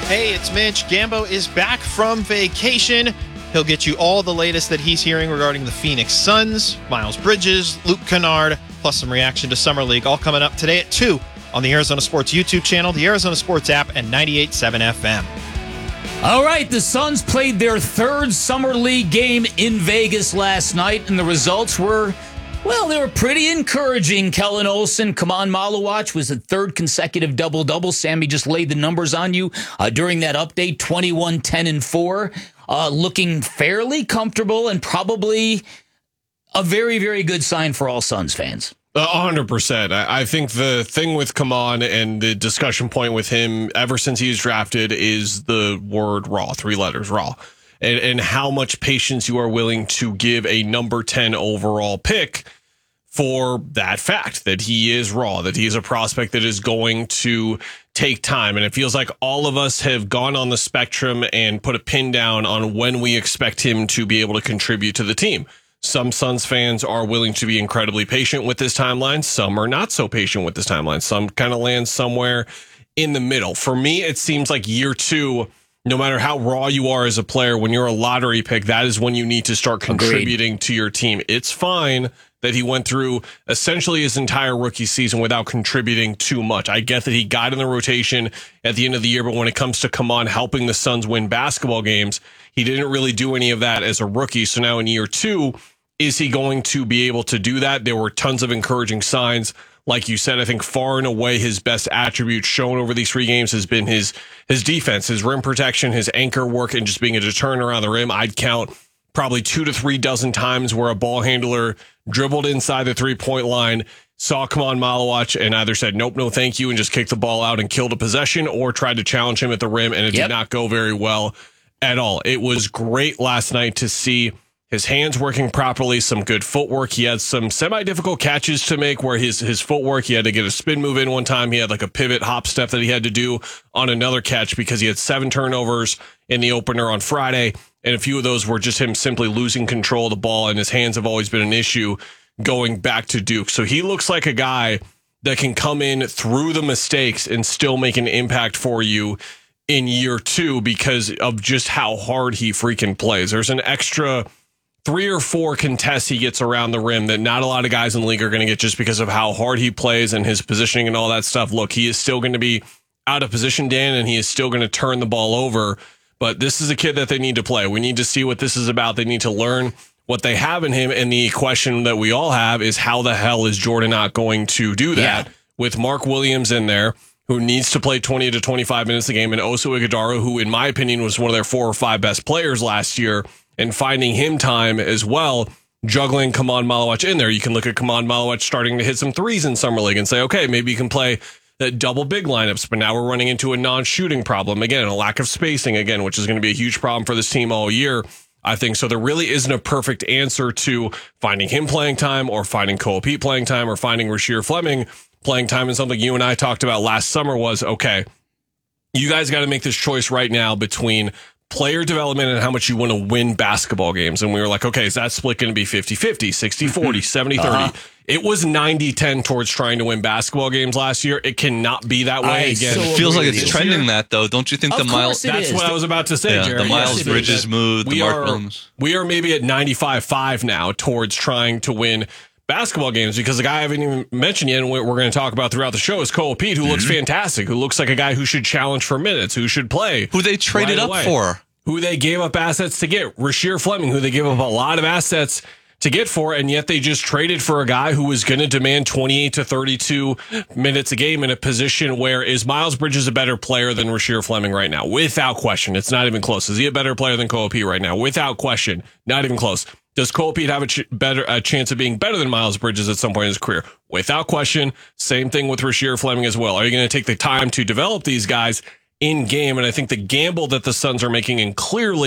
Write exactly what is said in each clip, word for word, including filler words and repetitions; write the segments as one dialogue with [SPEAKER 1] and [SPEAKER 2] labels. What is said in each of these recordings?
[SPEAKER 1] Hey, it's Mitch. Gambo is back from vacation. He'll get you all the latest that he's hearing regarding the Phoenix Suns, Miles Bridges, Luke Kennard, plus some reaction to Summer League, all coming up today at two on the Arizona Sports YouTube channel, the Arizona Sports app, and ninety-eight point seven F M.
[SPEAKER 2] All right, the Suns played their third Summer League game in Vegas last night, and the results were, well, they were pretty encouraging. Kellen Olson, Kaman Malawach was the third consecutive double-double. Sammy just laid the numbers on you uh, during that update, twenty-one, ten, and four. Uh, looking fairly comfortable and probably a very, very good sign for all Suns fans.
[SPEAKER 3] A hundred percent. I think the thing with Kaman and the discussion point with him ever since he was drafted is the word raw, three letters, raw. And, and how much patience you are willing to give a number ten overall pick for that fact that he is raw, that he is a prospect that is going to take time. And it feels like all of us have gone on the spectrum and put a pin down on when we expect him to be able to contribute to the team. Some Suns fans are willing to be incredibly patient with this timeline. Some are not so patient with this timeline. Some kind of land somewhere in the middle. For me, it seems like year two, no matter how raw you are as a player, when you're a lottery pick, that is when you need to start contributing Agreed. to your team. It's fine that he went through essentially his entire rookie season without contributing too much. I get that he got in the rotation at the end of the year, but when it comes to Kaman helping the Suns win basketball games, he didn't really do any of that as a rookie. So now in year two, is he going to be able to do that? There were tons of encouraging signs. Like you said, I think far and away his best attribute shown over these three games has been his his defense, his rim protection, his anchor work, and just being a deterrent around the rim. I'd count probably two to three dozen times where a ball handler dribbled inside the three-point line, saw Kaman Malawach, and either said, nope, no thank you, and just kicked the ball out and killed a possession, or tried to challenge him at the rim, and it yep. did not go very well at all. It was great last night to see his hands working properly, some good footwork. He had some semi-difficult catches to make where his his footwork, he had to get a spin move in one time. He had like a pivot hop step that he had to do on another catch because he had seven turnovers in the opener on Friday. And a few of those were just him simply losing control of the ball, and his hands have always been an issue going back to Duke. So he looks like a guy that can come in through the mistakes and still make an impact for you in year two because of just how hard he freaking plays. There's an extra three or four contests he gets around the rim that not a lot of guys in the league are going to get just because of how hard he plays and his positioning and all that stuff. Look, he is still going to be out of position, Dan, and he is still going to turn the ball over. But this is a kid that they need to play. We need to see what this is about. They need to learn what they have in him. And the question that we all have is how the hell is Jordan not going to do that yeah. with Mark Williams in there, who needs to play twenty to twenty-five minutes a game, and Oso Ighodaro, who in my opinion was one of their four or five best players last year, and finding him time as well, juggling Kaman Malawach in there. You can look at Kaman Malawach starting to hit some threes in Summer League and say, okay, maybe you can play that double big lineups, but now we're running into a non-shooting problem again, a lack of spacing again, which is going to be a huge problem for this team all year, I think. So there really isn't a perfect answer to finding him playing time or finding Cole Pete playing time or finding Rasheer Fleming playing time. And something you and I talked about last summer was, okay, you guys got to make this choice right now between player development and how much you want to win basketball games. And we were like, okay, is that split going to be fifty-fifty, sixty forty, seventy thirty? Uh-huh. It was ninety ten towards trying to win basketball games last year. It cannot be that way I again.
[SPEAKER 4] So it feels like it's trending year. that, though. Don't you think
[SPEAKER 2] of
[SPEAKER 4] the Miles...
[SPEAKER 3] That's
[SPEAKER 2] is.
[SPEAKER 3] what I was about to say,
[SPEAKER 4] yeah,
[SPEAKER 3] Jerry.
[SPEAKER 4] The Miles
[SPEAKER 3] yes,
[SPEAKER 4] Bridges move, the Mark Williams.
[SPEAKER 3] We are maybe at ninety-five five now towards trying to win basketball games, because the guy I haven't even mentioned yet and we're going to talk about throughout the show is Cole Pete, who mm-hmm. looks fantastic, who looks like a guy who should challenge for minutes, who should play.
[SPEAKER 4] Who they traded
[SPEAKER 3] right
[SPEAKER 4] up
[SPEAKER 3] away.
[SPEAKER 4] for.
[SPEAKER 3] Who they gave up assets to get. Rasheer Fleming, who they gave up a lot of assets to get for, and yet they just traded for a guy who was going to demand twenty-eight to thirty-two minutes a game in a position where is Miles Bridges a better player than Rasheer Fleming right now? Without question. It's not even close. Is he a better player than Cole Pete right now? Without question. Not even close. Does Cole Pete have a ch- better a chance of being better than Miles Bridges at some point in his career? Without question. Same thing with Rasheer Fleming as well. Are you going to take the time to develop these guys in game? And I think the gamble that the Suns are making, and clearly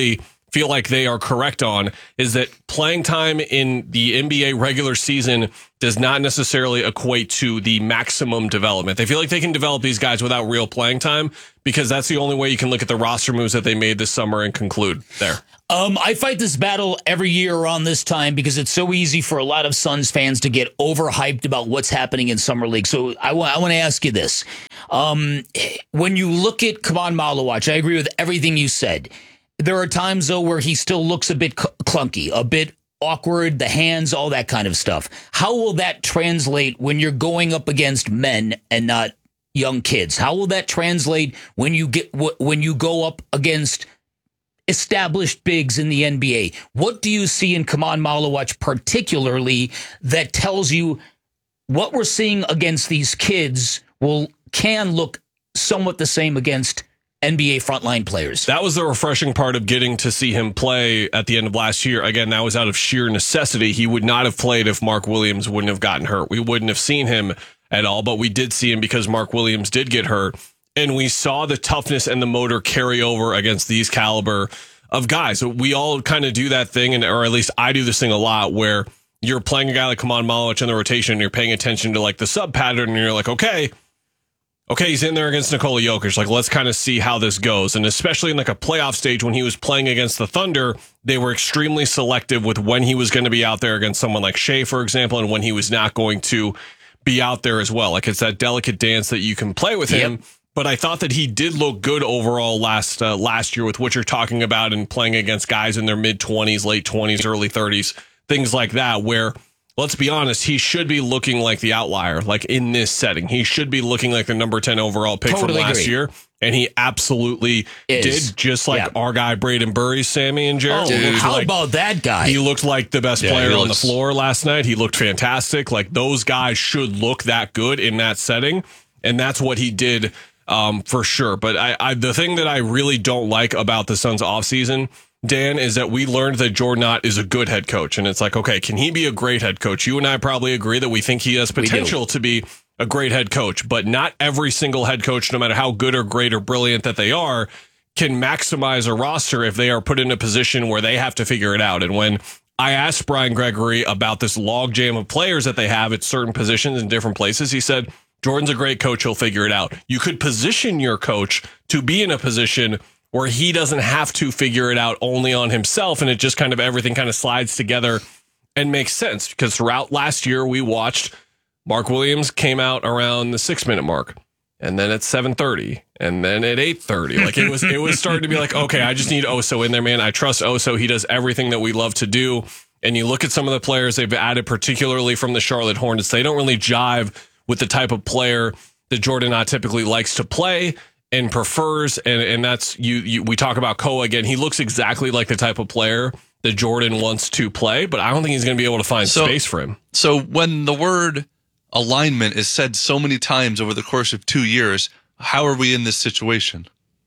[SPEAKER 3] feel like they are correct on is that playing time in the N B A regular season does not necessarily equate to the maximum development. They feel like they can develop these guys without real playing time because that's the only way you can look at the roster moves that they made this summer and conclude there.
[SPEAKER 2] Um, I fight this battle every year around this time because it's so easy for a lot of Suns fans to get overhyped about what's happening in Summer League. So I, w- I want to ask you this. Um, when you look at Kemon Maluach, I agree with everything you said. There are times, though, where he still looks a bit cl- clunky, a bit awkward, the hands, all that kind of stuff. How will that translate when you're going up against men and not young kids? How will that translate when you get w- when you go up against established bigs in the N B A? What do you see in Kemon Maluach particularly that tells you what we're seeing against these kids will can look somewhat the same against N B A frontline players?
[SPEAKER 3] That was the refreshing part of getting to see him play at the end of last year. Again, that was out of sheer necessity. He would not have played if Mark Williams wouldn't have gotten hurt. We wouldn't have seen him at all, but we did see him because Mark Williams did get hurt. And we saw the toughness and the motor carry over against these caliber of guys. So we all kind of do that thing, and or at least I do this thing a lot, where you're playing a guy like Kemon Maluach in the rotation, and you're paying attention to like the sub pattern, and you're like, okay, okay, he's in there against Nikola Jokic. Like, let's kind of see how this goes. And especially in like a playoff stage when he was playing against the Thunder, they were extremely selective with when he was going to be out there against someone like Shea, for example, and when he was not going to be out there as well. Like, it's that delicate dance that you can play with him. Yep. But I thought that he did look good overall last uh, last year with what you're talking about and playing against guys in their mid-twenties, late twenties, early thirties, things like that, where, let's be honest, he should be looking like the outlier, like in this setting. He should be looking like the number ten overall pick totally from last agree. year, and he absolutely Is. did, just like yeah. our guy Braden Burry, Sammy and Jared.
[SPEAKER 2] Oh, how like, about that guy?
[SPEAKER 3] He looked like the best yeah, player looks, on the floor last night. He looked fantastic. Like, those guys should look that good in that setting, and that's what he did um, for sure. But I, I, the thing that I really don't like about the Suns offseason, Dan, is that we learned that Jordan Ott is a good head coach. And it's like, okay, can he be a great head coach? You and I probably agree that we think he has potential to be a great head coach, but not every single head coach, no matter how good or great or brilliant that they are, can maximize a roster if they are put in a position where they have to figure it out. And when I asked Brian Gregory about this logjam of players that they have at certain positions in different places, he said, Jordan's a great coach. He'll figure it out. You could position your coach to be in a position where he doesn't have to figure it out only on himself, and it just kind of everything kind of slides together and makes sense. Because throughout last year, we watched Mark Williams came out around the six minute mark, and then at seven thirty, and then at eight thirty. Like, it was it was starting to be like, okay, I just need Oso in there, man. I trust Oso. He does everything that we love to do. And you look at some of the players they've added, particularly from the Charlotte Hornets, they don't really jive with the type of player that Jordan Ott typically likes to play and prefers, and and that's you, you. We talk about Koa again. He looks exactly like the type of player that Jordan wants to play, but I don't think he's going to be able to find so, space for him.
[SPEAKER 4] So when the word alignment is said so many times over the course of two years, how are we in this situation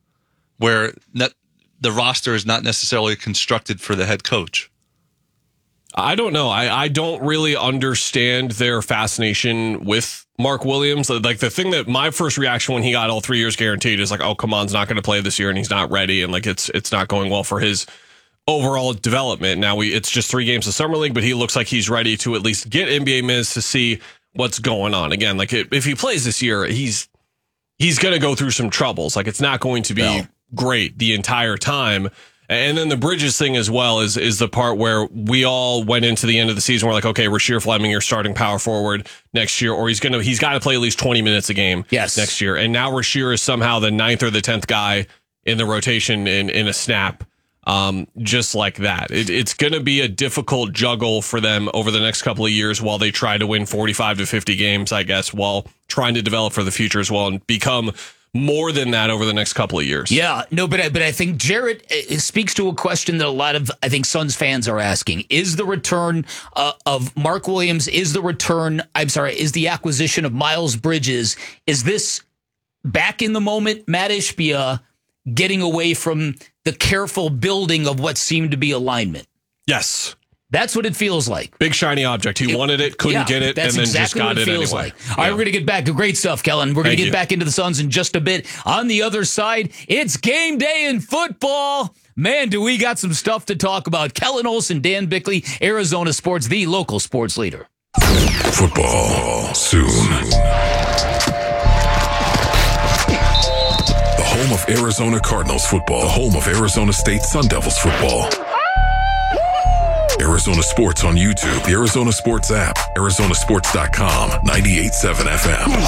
[SPEAKER 4] where not, the roster is not necessarily constructed for the head coach?
[SPEAKER 3] I don't know. I, I don't really understand their fascination with Mark Williams. Like, the thing that my first reaction when he got all three years guaranteed is like, oh, Kemon's not going to play this year and he's not ready. And like, it's, it's not going well for his overall development. Now we, it's just three games of Summer League, but he looks like he's ready to at least get N B A minutes to see what's going on. Again, like, if he plays this year, he's, he's going to go through some troubles. Like, it's not going to be no. great the entire time. And then the Bridges thing as well is is the part where we all went into the end of the season. We're like, okay, Rasheer Fleming, you're starting power forward next year, or he's gonna he's got to play at least twenty minutes a game
[SPEAKER 2] yes.
[SPEAKER 3] next year. And now Rasheer is somehow the ninth or the tenth guy in the rotation in in a snap, um, just like that. It, it's going to be a difficult juggle for them over the next couple of years while they try to win forty-five to fifty games, I guess, while trying to develop for the future as well and become more than that over the next couple of years.
[SPEAKER 2] Yeah, no, but I, but I think Jarrett speaks to a question that a lot of, I think, Suns fans are asking. Is the return uh, of Mark Williams, is the return, I'm sorry, is the acquisition of Miles Bridges, is this back in the moment Matt Ishbia getting away from the careful building of what seemed to be alignment?
[SPEAKER 3] Yes.
[SPEAKER 2] That's what it feels like.
[SPEAKER 3] Big shiny object. He it, wanted it, couldn't
[SPEAKER 2] yeah,
[SPEAKER 3] get it, and then
[SPEAKER 2] exactly
[SPEAKER 3] just got
[SPEAKER 2] it,
[SPEAKER 3] it
[SPEAKER 2] feels
[SPEAKER 3] anyway.
[SPEAKER 2] Like. Yeah. All right, we're going to get back to great stuff, Kellen. We're going to get you. back into the Suns in just a bit. On the other side, it's game day in football. Man, do we got some stuff to talk about. Kellen Olson, Dan Bickley, Arizona Sports, the local sports leader.
[SPEAKER 5] Football soon. The home of Arizona Cardinals football. The home of Arizona State Sun Devils football. Arizona Sports on YouTube, the Arizona Sports app, Arizona Sports dot com, ninety-eight point seven F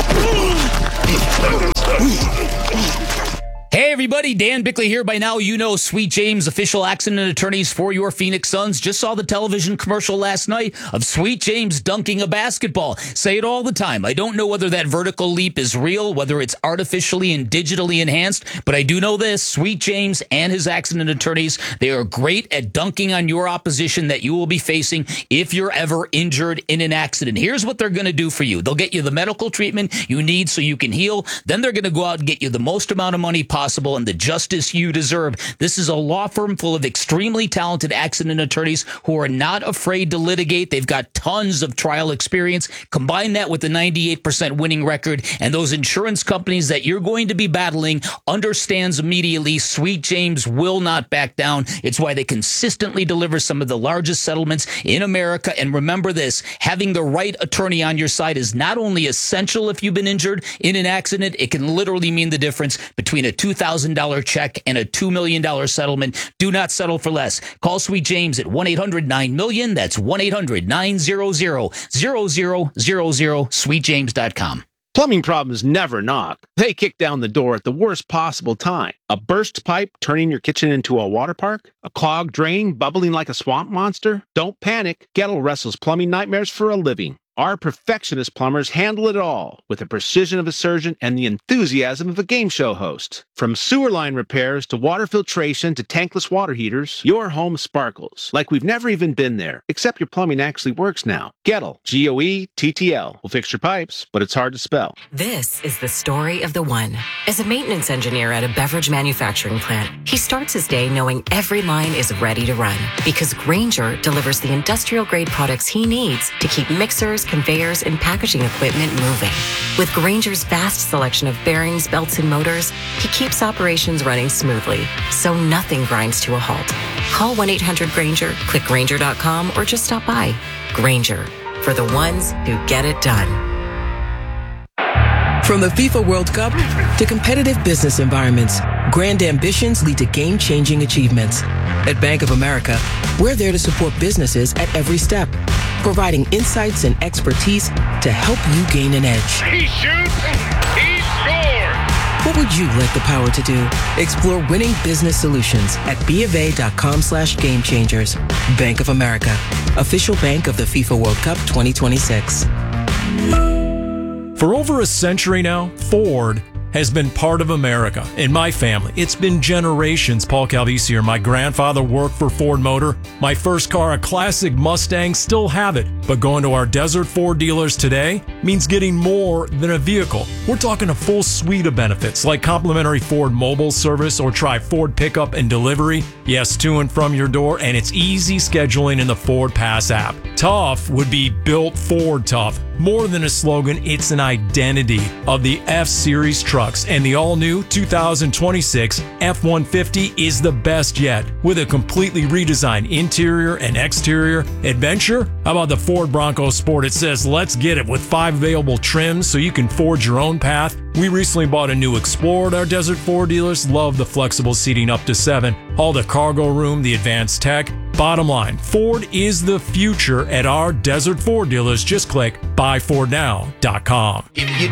[SPEAKER 5] M.
[SPEAKER 2] Hey everybody, Dan Bickley here. By now you know Sweet James, official accident attorneys for your Phoenix Suns. Just saw the television commercial last night of Sweet James dunking a basketball. Say it all the time. I don't know whether that vertical leap is real, whether it's artificially and digitally enhanced, but I do know this. Sweet James and his accident attorneys, they are great at dunking on your opposition that you will be facing if you're ever injured in an accident. Here's what they're going to do for you. They'll get you the medical treatment you need so you can heal. Then they're going to go out and get you the most amount of money possible possible and the justice you deserve. This is a law firm full of extremely talented accident attorneys who are not afraid to litigate. They've got tons of trial experience. Combine that with the ninety-eight percent winning record, and those insurance companies that you're going to be battling understands immediately Sweet James will not back down. It's why they consistently deliver some of the largest settlements in America. And remember this, having the right attorney on your side is not only essential if you've been injured in an accident, it can literally mean the difference between a two thousand dollars check and a two million dollars settlement. Do not settle for less. Call Sweet James at one eight hundred nine million. That's one eight hundred nine hundred zero zero zero zero, sweet james dot com.
[SPEAKER 6] Plumbing problems never knock. They kick down the door at the worst possible time. A burst pipe turning your kitchen into a water park? A clogged drain bubbling like a swamp monster? Don't panic. Gettle wrestles plumbing nightmares for a living. Our perfectionist plumbers handle it all with the precision of a surgeon and the enthusiasm of a game show host. From sewer line repairs to water filtration to tankless water heaters, your home sparkles like we've never even been there, except your plumbing actually works now. Gettle, G O E T T L, will fix your pipes, but it's hard to spell.
[SPEAKER 7] This is the story of the one. As a maintenance engineer at a beverage manufacturing plant, he starts his day knowing every line is ready to run because Grainger delivers the industrial-grade products he needs to keep mixers, conveyors, and packaging equipment moving. With Grainger's vast selection of bearings, belts, and motors, he keeps operations running smoothly, so nothing grinds to a halt. Call one eight hundred Grainger, click Grainger dot com, or just stop by. Grainger, for the ones who get it done.
[SPEAKER 8] From the FIFA World Cup to competitive business environments, grand ambitions lead to game-changing achievements. At Bank of America, we're there to support businesses at every step, providing insights and expertise to help you gain an edge.
[SPEAKER 9] He shoots, he scores!
[SPEAKER 8] What would you like the power to do? Explore winning business solutions at BofA.com slash game changers. Bank of America, official bank of the FIFA World Cup twenty twenty-six.
[SPEAKER 10] For over a century now, Ford has been part of America. In my family, it's been generations. Paul Calvisi here. My grandfather worked for Ford Motor. My first car, a classic Mustang, still have it. But going to our Desert Ford dealers today means getting more than a vehicle. We're talking a full suite of benefits like complimentary Ford mobile service or try Ford pickup and delivery. Yes, to and from your door, and it's easy scheduling in the Ford Pass app. Tough would be built Ford tough. More than a slogan, it's an identity of the F-Series trucks, and the all-new two thousand twenty-six F one fifty is the best yet. With a completely redesigned interior and exterior adventure, how about the Ford Bronco Sport? It says, let's get it, with five available trims so you can forge your own path. We recently bought a new Explorer at our Desert Ford dealers. Love the flexible seating up to seven, all the cargo room, the advanced tech. Bottom line, Ford is the future at our Desert Ford dealers. Just click buy ford now dot com.
[SPEAKER 1] You